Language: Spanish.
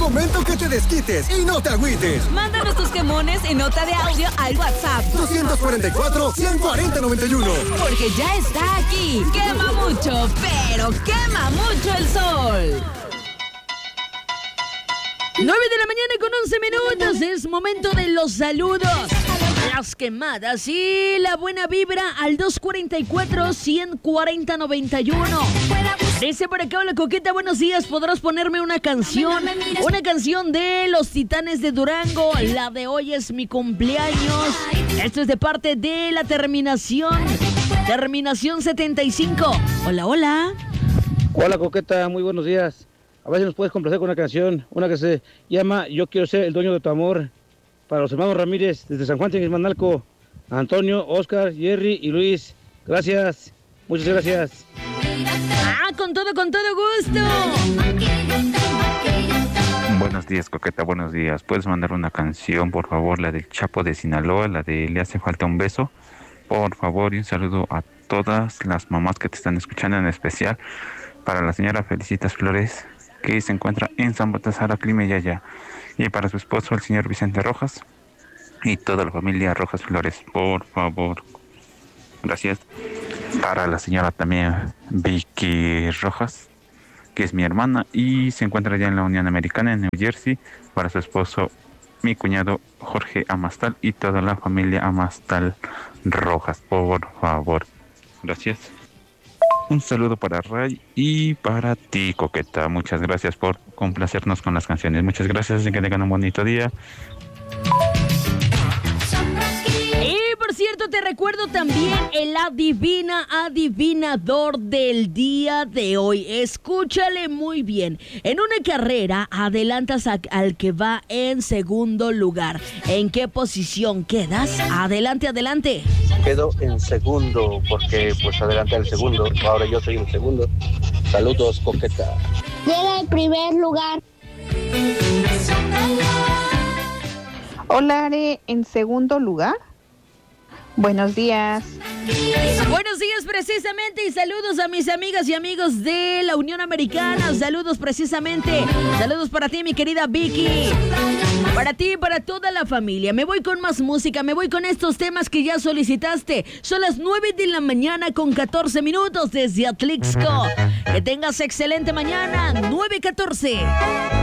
momento que te desquites y no te agüites. Mándanos tus quemones en nota de audio al WhatsApp 244-140-91. porque ya está aquí. Quema mucho, pero quema mucho el sol. 9 de la mañana con 11 minutos. Es momento de los saludos, las quemadas y la buena vibra al 244-140-91. Dice por acá, hola Coqueta, buenos días. ¿Podrás ponerme una canción? Una canción de Los Titanes de Durango. La de hoy es mi cumpleaños. Esto es de parte de la terminación 75. Hola, hola. Hola Coqueta, muy buenos días. A ver si nos puedes complacer con una canción, una que se llama Yo quiero ser el dueño de tu amor, para los hermanos Ramírez, desde San Juan Manalco, Antonio, Oscar, Jerry y Luis. Gracias, muchas gracias. Con todo gusto. Buenos días, Coqueta, buenos días. ¿Puedes mandar una canción, por favor, la del Chapo de Sinaloa, la de Le hace falta un beso? Por favor, y un saludo a todas las mamás que te están escuchando, en especial para la señora Felicitas Flores, que se encuentra en San Baltasar, Climeyaya, y para su esposo, el señor Vicente Rojas, y toda la familia Rojas Flores, por favor. Gracias. Para la señora también Vicky Rojas, que es mi hermana, y se encuentra ya en la Unión Americana, en New Jersey, para su esposo, mi cuñado Jorge Amastal, y toda la familia Amastal Rojas, por favor. Gracias. Un saludo para Ray y para ti, Coqueta. Muchas gracias por complacernos con las canciones. Muchas gracias y que tengan un bonito día. Y por cierto, te recuerdo también el adivinador del día de hoy. Escúchale muy bien. En una carrera adelantas al que va en segundo lugar. ¿En qué posición quedas? Adelante, adelante. Quedo en segundo, porque pues adelante al segundo, ahora yo soy el segundo. Saludos, Coqueta. Llega el primer lugar. Hola, Are, en segundo lugar. Buenos días. Buenos días precisamente y saludos a mis amigas y amigos de la Unión Americana. Saludos precisamente. Saludos para ti, mi querida Vicky. Para ti y para toda la familia. Me voy con más música, me voy con estos temas que ya solicitaste. Son las 9 de la mañana con 14 minutos desde Atlixco. Que tengas excelente mañana, 9:14.